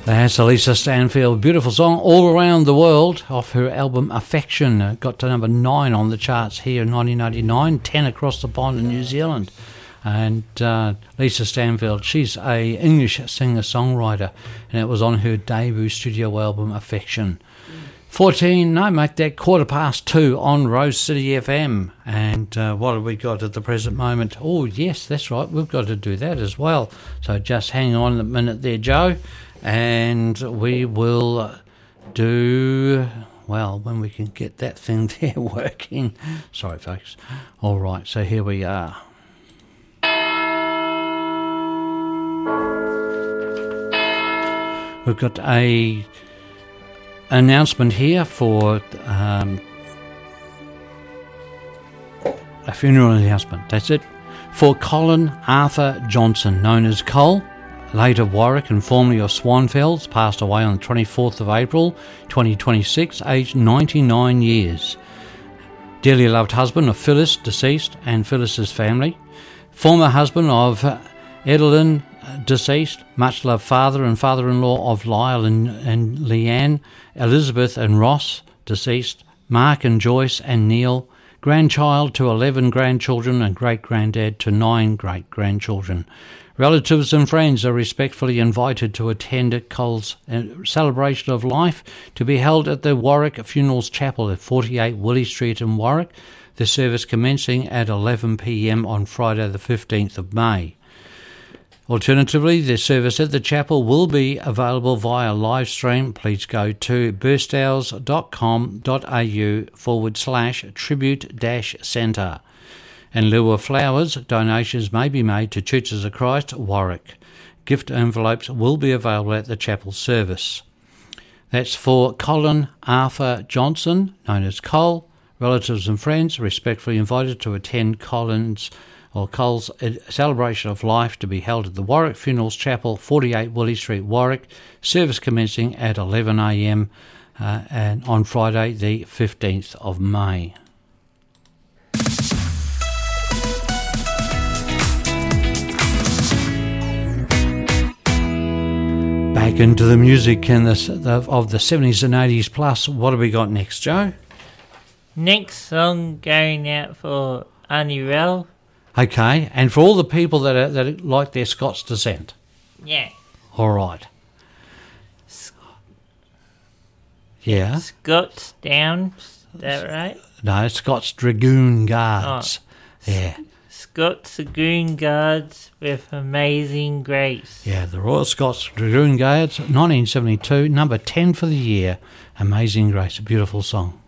That's Lisa Stanfield, beautiful song, All Around the World, off her album Affection. Got to number 9 on the charts here in 1989, 10 across the pond in New Zealand. And Lisa Stanfield, she's a English singer-songwriter, and it was on her debut studio album Affection. 2 on Rose City FM. And what have we got at the present moment? Oh, yes, that's right, we've got to do that as well. So just hang on a minute there, Joe. And we will do, well, when we can get that thing there working. Sorry, folks. All right, so here we are. We've got a announcement here for a funeral announcement. That's it. For Colin Arthur Johnson, known as Cole, late of Warwick and formerly of Swanfelds, passed away on the 24th of April 2026, aged 99 years. Dearly loved husband of Phyllis, deceased, and Phyllis's family. Former husband of Edelyn, deceased. Much loved father and father-in-law of Lyle and Leanne. Elizabeth and Ross, deceased. Mark and Joyce and Neil. Grandchild to 11 grandchildren and great-granddad to 9 great-grandchildren. Relatives and friends are respectfully invited to attend Cole's celebration of life to be held at the Warwick Funerals Chapel at 48 Willie Street in Warwick, the service commencing at 11 p.m. on Friday the 15th of May. Alternatively, the service at the chapel will be available via live stream. Please go to burstowls.com.au/tribute-centre. In lieu of flowers, donations may be made to Churches of Christ, Warwick. Gift envelopes will be available at the chapel service. That's for Colin Arthur Johnson, known as Cole. Relatives and friends respectfully invited to attend Cole's celebration of life to be held at the Warwick Funerals Chapel, 48 Willie Street, Warwick. Service commencing at 11 a.m. and on Friday the 15th of May. Back into the music of the 70s and 80s plus. What have we got next, Joe? Next song going out for Auntie Rel. Okay, and for all the people that like their Scots descent. Yeah. All right. Yeah. Scots Down, is that right? No, Scots Dragoon Guards. Oh. Yeah. Scots Dragoon Guards with Amazing Grace. Yeah, the Royal Scots Dragoon Guards, 1972, number 10 for the year. Amazing Grace, a beautiful song.